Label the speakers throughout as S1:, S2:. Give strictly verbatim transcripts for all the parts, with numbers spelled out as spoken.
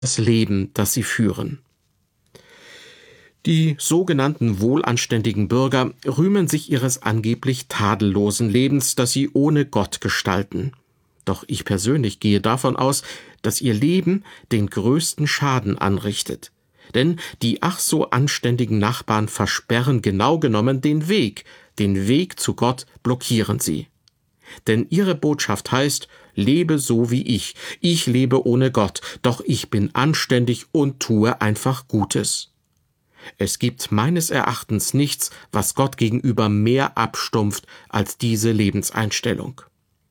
S1: das Leben, das sie führen. Die sogenannten wohlanständigen Bürger rühmen sich ihres angeblich tadellosen Lebens, das sie ohne Gott gestalten. Doch ich persönlich gehe davon aus, dass ihr Leben den größten Schaden anrichtet. Denn die ach so anständigen Nachbarn versperren genau genommen den Weg, den Weg zu Gott blockieren sie. Denn ihre Botschaft heißt, lebe so wie ich, ich lebe ohne Gott, doch ich bin anständig und tue einfach Gutes. Es gibt meines Erachtens nichts, was Gott gegenüber mehr abstumpft als diese Lebenseinstellung.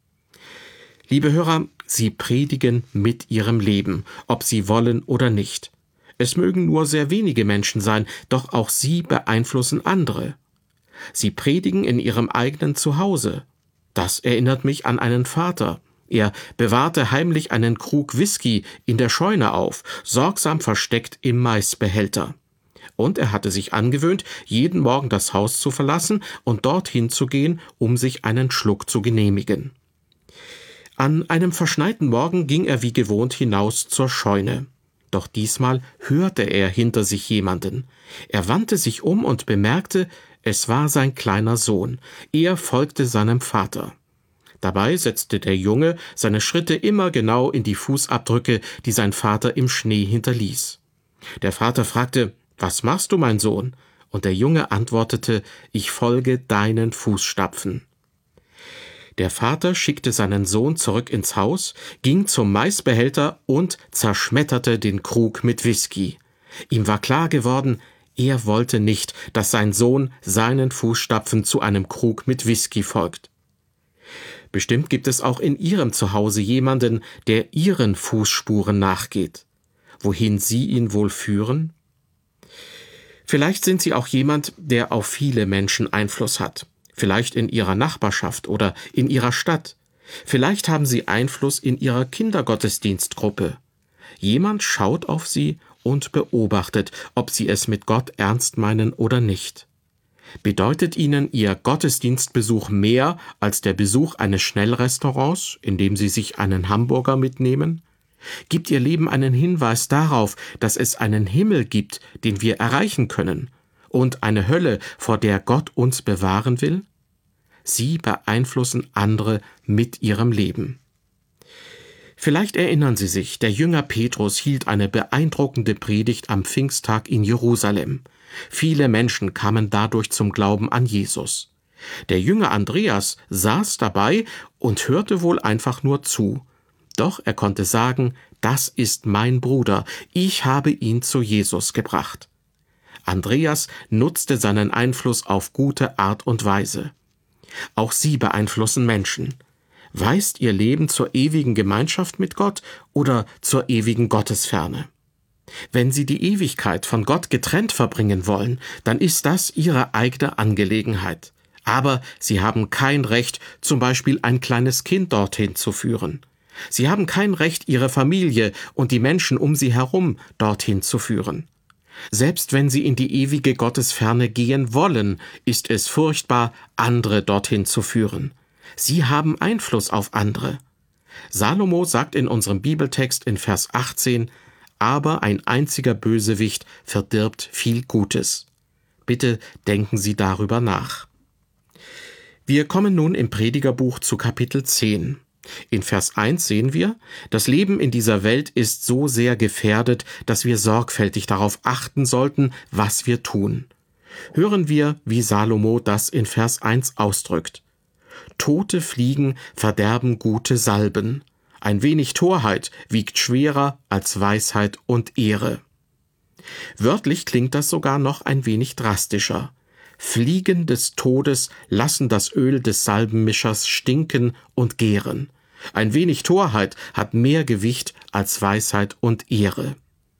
S1: Liebe Hörer, Sie predigen mit Ihrem Leben, ob Sie wollen oder nicht. Es mögen nur sehr wenige Menschen sein, doch auch Sie beeinflussen andere. Sie predigen in Ihrem eigenen Zuhause. Das erinnert mich an einen Vater. Er bewahrte heimlich einen Krug Whisky in der Scheune auf, sorgsam versteckt im Maisbehälter. Und er hatte sich angewöhnt, jeden Morgen das Haus zu verlassen und dorthin zu gehen, um sich einen Schluck zu genehmigen. An einem verschneiten Morgen ging er wie gewohnt hinaus zur Scheune. Doch diesmal hörte er hinter sich jemanden. Er wandte sich um und bemerkte, es war sein kleiner Sohn. Er folgte seinem Vater. Dabei setzte der Junge seine Schritte immer genau in die Fußabdrücke, die sein Vater im Schnee hinterließ. Der Vater fragte, »Was machst du, mein Sohn?« Und der Junge antwortete, »Ich folge deinen Fußstapfen.« Der Vater schickte seinen Sohn zurück ins Haus, ging zum Maisbehälter und zerschmetterte den Krug mit Whisky. Ihm war klar geworden, er wollte nicht, dass sein Sohn seinen Fußstapfen zu einem Krug mit Whisky folgt. Bestimmt gibt es auch in Ihrem Zuhause jemanden, der Ihren Fußspuren nachgeht. Wohin Sie ihn wohl führen? Vielleicht sind Sie auch jemand, der auf viele Menschen Einfluss hat. Vielleicht in Ihrer Nachbarschaft oder in Ihrer Stadt. Vielleicht haben Sie Einfluss in Ihrer Kindergottesdienstgruppe. Jemand schaut auf Sie und beobachtet, ob Sie es mit Gott ernst meinen oder nicht. Bedeutet Ihnen Ihr Gottesdienstbesuch mehr als der Besuch eines Schnellrestaurants, in dem Sie sich einen Hamburger mitnehmen? Gibt Ihr Leben einen Hinweis darauf, dass es einen Himmel gibt, den wir erreichen können, und eine Hölle, vor der Gott uns bewahren will? Sie beeinflussen andere mit ihrem Leben. Vielleicht erinnern Sie sich, der Jünger Petrus hielt eine beeindruckende Predigt am Pfingsttag in Jerusalem. Viele Menschen kamen dadurch zum Glauben an Jesus. Der Jünger Andreas saß dabei und hörte wohl einfach nur zu. Doch er konnte sagen, das ist mein Bruder, ich habe ihn zu Jesus gebracht. Andreas nutzte seinen Einfluss auf gute Art und Weise. Auch Sie beeinflussen Menschen. Weist Ihr Leben zur ewigen Gemeinschaft mit Gott oder zur ewigen Gottesferne? Wenn Sie die Ewigkeit von Gott getrennt verbringen wollen, dann ist das Ihre eigene Angelegenheit. Aber Sie haben kein Recht, zum Beispiel ein kleines Kind dorthin zu führen. Sie haben kein Recht, Ihre Familie und die Menschen um Sie herum dorthin zu führen. Selbst wenn Sie in die ewige Gottesferne gehen wollen, ist es furchtbar, andere dorthin zu führen. Sie haben Einfluss auf andere. Salomo sagt in unserem Bibeltext in Vers achtzehn, aber ein einziger Bösewicht verdirbt viel Gutes. Bitte denken Sie darüber nach. Wir kommen nun im Predigerbuch zu Kapitel zehn. In Vers eins sehen wir, das Leben in dieser Welt ist so sehr gefährdet, dass wir sorgfältig darauf achten sollten, was wir tun. Hören wir, wie Salomo das in Vers eins ausdrückt. Tote Fliegen verderben gute Salben. Ein wenig Torheit wiegt schwerer als Weisheit und Ehre. Wörtlich klingt das sogar noch ein wenig drastischer. Fliegen des Todes lassen das Öl des Salbenmischers stinken und gären. Ein wenig Torheit hat mehr Gewicht als Weisheit und Ehre.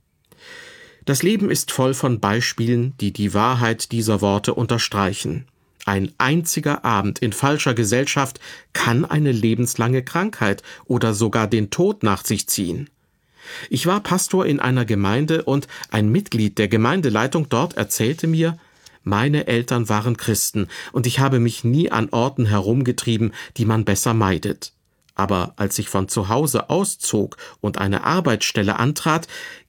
S1: Das Leben ist voll von Beispielen, die die Wahrheit dieser Worte unterstreichen. Ein einziger Abend in falscher Gesellschaft kann eine lebenslange Krankheit oder sogar den Tod nach sich ziehen. Ich war Pastor in einer Gemeinde und ein Mitglied der Gemeindeleitung dort erzählte mir, meine Eltern waren Christen und ich habe mich nie an Orten herumgetrieben, die man besser meidet. Aber als ich von zu Hause auszog und eine Arbeitsstelle antrat,